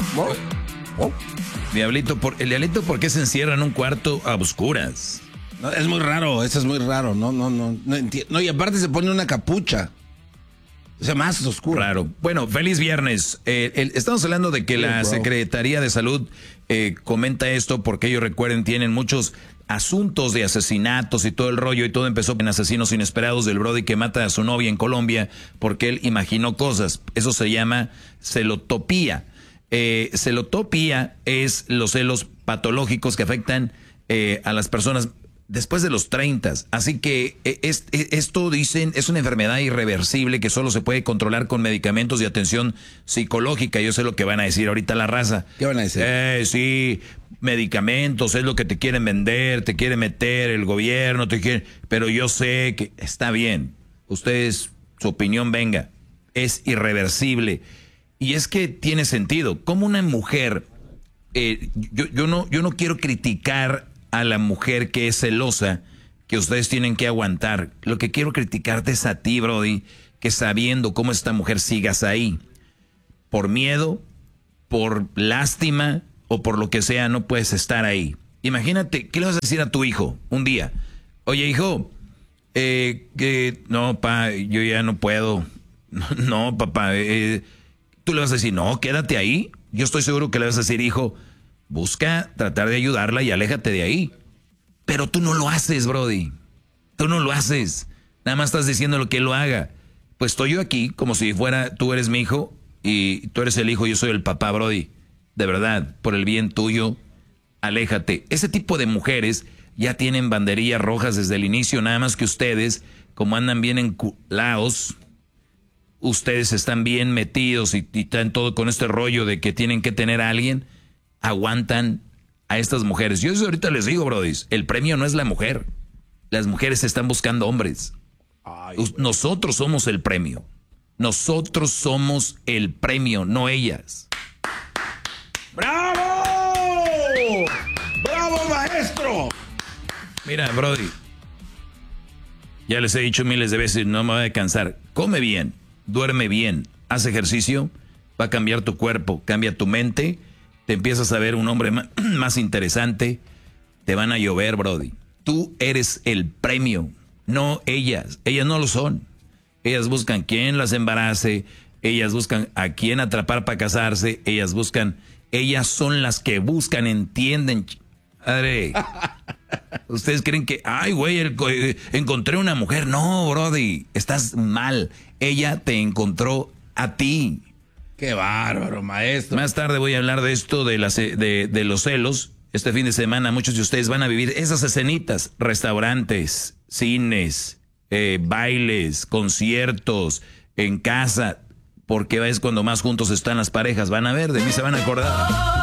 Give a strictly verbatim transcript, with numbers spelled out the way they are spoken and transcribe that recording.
Oh, oh. Diablito, por, el diablito, ¿por qué se encierra en un cuarto a oscuras? No, es muy raro, eso es muy raro. No, no, no. No, no, y aparte se pone una capucha. O sea, más oscuro. Claro. Bueno, feliz viernes. Eh, el, estamos hablando de que sí, la bro. Secretaría de Salud eh, comenta esto porque ellos, recuerden, tienen muchos asuntos de asesinatos y todo el rollo, y todo empezó en asesinos inesperados del brody que mata a su novia en Colombia porque él imaginó cosas. Eso se llama celotopía. Eh, celotopía es los celos patológicos que afectan eh, a las personas después de los treinta. Así que es, es, esto, dicen, es una enfermedad irreversible que solo se puede controlar con medicamentos y atención psicológica. Yo sé lo que van a decir ahorita la raza. ¿Qué van a decir? Eh, sí, medicamentos, es lo que te quieren vender, te quiere meter el gobierno, te quiere... Pero yo sé que está bien. Ustedes, su opinión venga. Es irreversible. Y es que tiene sentido. Como una mujer... Eh, yo, yo, no, yo no quiero criticar a la mujer que es celosa, que ustedes tienen que aguantar. Lo que quiero criticarte es a ti, brody, que sabiendo cómo esta mujer sigas ahí, por miedo, por lástima o por lo que sea, no puedes estar ahí. Imagínate, ¿qué le vas a decir a tu hijo un día? Oye, hijo, eh, que no, pa, yo ya no puedo. No, no papá, eh, tú le vas a decir, no, quédate ahí. Yo estoy seguro que le vas a decir, hijo, busca tratar de ayudarla y aléjate de ahí. Pero tú no lo haces, brody. Tú no lo haces. Nada más estás diciendo lo que él lo haga. Pues estoy yo aquí como si fuera, tú eres mi hijo y tú eres el hijo, yo soy el papá, brody. De verdad, por el bien tuyo, aléjate. Ese tipo de mujeres ya tienen banderillas rojas desde el inicio, nada más que ustedes, como andan bien enculados, ustedes están bien metidos y, y están todo con este rollo de que tienen que tener a alguien, aguantan a estas mujeres. Yo ahorita les digo, brodis, el premio no es la mujer. Las mujeres están buscando hombres. Ay, nosotros somos el premio. Nosotros somos el premio, no ellas. ¡Bravo! ¡Bravo, maestro! Mira, brody, ya les he dicho miles de veces, no me voy a cansar. Come bien, duerme bien, haz ejercicio, va a cambiar tu cuerpo, cambia tu mente, te empiezas a ver un hombre más, más interesante, te van a llover, brody. Tú eres el premio, no ellas. Ellas no lo son. Ellas buscan quién las embarace, ellas buscan a quién atrapar para casarse, ellas buscan, ellas son las que buscan, entienden. Madre, ustedes creen que, ay, güey, encontré una mujer. No, brody, estás mal. Ella te encontró a ti. Qué bárbaro, maestro. Más tarde voy a hablar de esto, de, las, de, de los celos. Este fin de semana muchos de ustedes van a vivir esas escenitas. Restaurantes, cines, eh, bailes, conciertos, en casa. Porque es cuando más juntos están las parejas. Van a ver, de mí se van a acordar.